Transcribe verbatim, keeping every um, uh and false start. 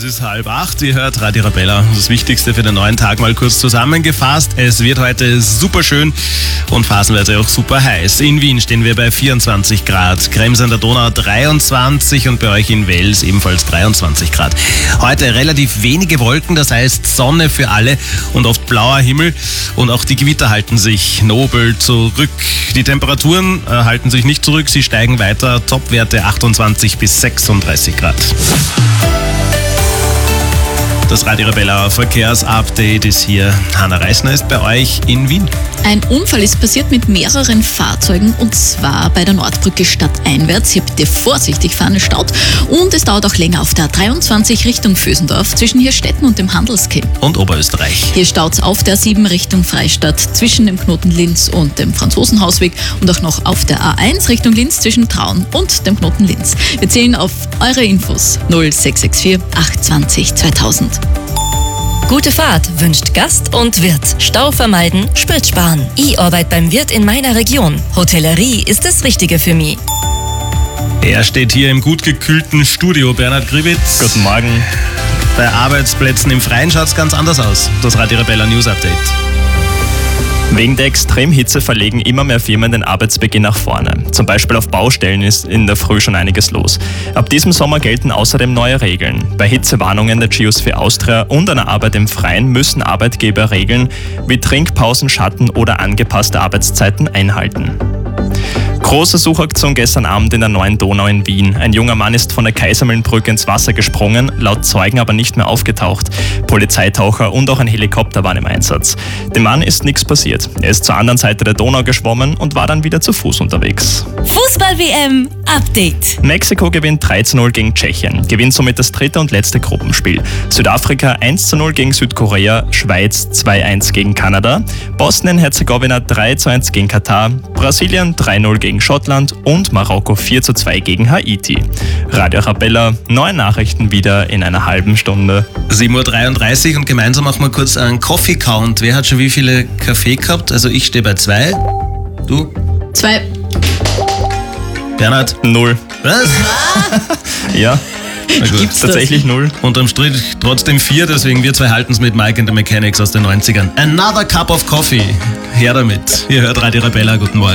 Es ist halb acht, ihr hört Radio Arabella. Das Wichtigste für den neuen Tag mal kurz zusammengefasst. Es wird heute super schön und phasenweise auch super heiß. In Wien stehen wir bei vierundzwanzig Grad, Krems an der Donau dreiundzwanzig und bei euch in Wels ebenfalls dreiundzwanzig Grad. Heute relativ wenige Wolken, das heißt Sonne für alle und oft blauer Himmel. Und auch die Gewitter halten sich nobel zurück. Die Temperaturen äh, halten sich nicht zurück, sie steigen weiter. Topwerte achtundzwanzig bis sechsunddreißig Grad. Das Radio Arabella Verkehrsupdate ist hier. Hanna Reisner ist bei euch in Wien. Ein Unfall ist passiert mit mehreren Fahrzeugen und zwar bei der Nordbrücke stadteinwärts. Hier bitte vorsichtig fahren, es staut und es dauert auch länger auf der A dreiundzwanzig Richtung Vösendorf zwischen Hirstetten und dem Handelskim. Und Oberösterreich. Hier staut es auf der A sieben Richtung Freistadt zwischen dem Knoten Linz und dem Franzosenhausweg und auch noch auf der A eins Richtung Linz zwischen Traun und dem Knoten Linz. Wir zählen auf eure Infos null sechs sechs vier acht zwei null zweitausend. Gute Fahrt wünscht Gast und Wirt. Stau vermeiden, Sprit sparen. Ich arbeite beim Wirt in meiner Region. Hotellerie ist das Richtige für mich. Er steht hier im gut gekühlten Studio. Bernhard Gribitz. Guten Morgen. Bei Arbeitsplätzen im Freien schaut es ganz anders aus. Das Radio Arabella News Update. Wegen der Extremhitze verlegen immer mehr Firmen den Arbeitsbeginn nach vorne. Zum Beispiel auf Baustellen ist in der Früh schon einiges los. Ab diesem Sommer gelten außerdem neue Regeln. Bei Hitzewarnungen der Geosphere Austria und einer Arbeit im Freien müssen Arbeitgeber Regeln wie Trinkpausen, Schatten oder angepasste Arbeitszeiten einhalten. Große Suchaktion gestern Abend in der neuen Donau in Wien. Ein junger Mann ist von der Kaisermühlenbrücke ins Wasser gesprungen, laut Zeugen aber nicht mehr aufgetaucht. Polizeitaucher und auch ein Helikopter waren im Einsatz. Dem Mann ist nichts passiert. Er ist zur anderen Seite der Donau geschwommen und war dann wieder zu Fuß unterwegs. Fußball-W M Update. Mexiko gewinnt drei zu null gegen Tschechien, gewinnt somit das dritte und letzte Gruppenspiel. Südafrika eins zu null gegen Südkorea, Schweiz zwei eins gegen Kanada, Bosnien-Herzegowina drei zu eins gegen Katar, Brasilien drei null gegen Schottland und Marokko vier zu zwei gegen Haiti. Radio Arabella, neue Nachrichten wieder in einer halben Stunde. sieben Uhr dreiunddreißig und gemeinsam machen wir kurz einen Coffee-Count. Wer hat schon wie viele Kaffee gehabt? Also ich stehe bei zwei. Du? Zwei. Bernhard? Null. Was? Ja, Gibt's tatsächlich das? null. Unterm Strich trotzdem vier, deswegen wir zwei halten es mit Mike and the Mechanics aus den neunzigern. Another cup of coffee. Her damit. Ihr hört Radio Arabella, guten Morgen.